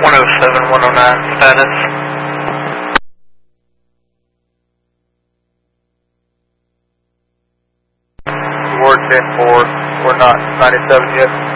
107, 109 status. Towards 10-4, we're not 97 yet.